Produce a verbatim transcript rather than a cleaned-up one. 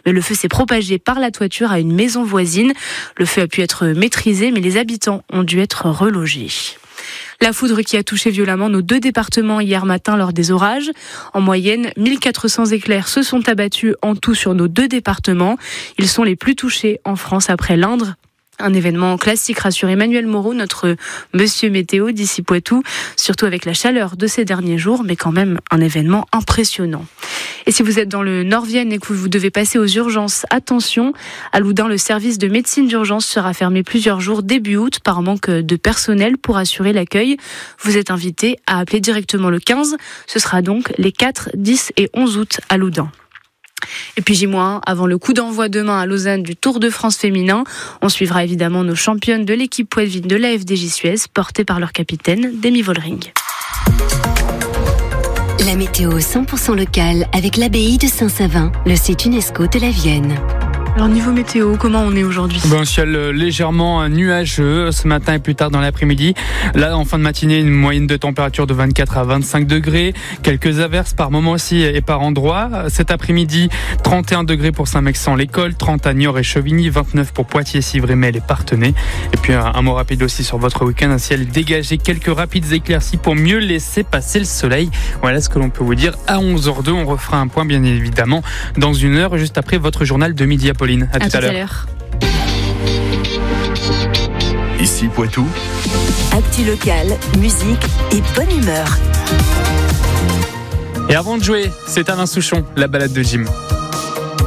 Mais le feu s'est propagé par la toiture à une maison voisine. Le feu a pu être maîtrisé, mais les habitants ont dû être relogés. La foudre qui a touché violemment nos deux départements hier matin lors des orages. En moyenne, mille quatre cents éclairs se sont abattus en tout sur nos deux départements. Ils sont les plus touchés en France après l'Indre. Un événement classique, rassure Emmanuel Moreau, notre monsieur météo d'ici Poitou, surtout avec la chaleur de ces derniers jours, mais quand même un événement impressionnant. Et si vous êtes dans le Nord-Vienne et que vous devez passer aux urgences, attention, à Loudun, le service de médecine d'urgence sera fermé plusieurs jours début août par manque de personnel pour assurer l'accueil. Vous êtes invité à appeler directement le quinze. Ce sera donc les quatre, dix et onze août à Loudun. Et puis J un, avant le coup d'envoi demain à Lausanne du Tour de France féminin, on suivra évidemment nos championnes de l'équipe poitevine de l'A F D J Suez, portée par leur capitaine, Demi Vollering. La météo cent pour cent locale avec l'abbaye de Saint-Savin, le site UNESCO de la Vienne. Alors niveau météo, comment on est aujourd'hui ? Ben, un ciel légèrement nuageux ce matin et plus tard dans l'après-midi. Là, en fin de matinée, une moyenne de température de vingt-quatre à vingt-cinq degrés. Quelques averses par moment aussi et par endroit. Cet après-midi, trente et un degrés pour Saint-Mexan-l'École, trente à Niort et Chevigny, vingt-neuf pour Poitiers, Civray-Mel et Parthenay. Et puis un, un mot rapide aussi sur votre week-end. Un ciel dégagé, quelques rapides éclaircies pour mieux laisser passer le soleil. Voilà ce que l'on peut vous dire. À onze heures deux, on refera un point bien évidemment dans une heure, juste après votre journal de midi. À Pauline, à, à tout, tout à l'heure. l'heure. Ici Poitou. Actu locale, musique et bonne humeur. Et avant de jouer, c'est Alain Souchon, la balade de Jim.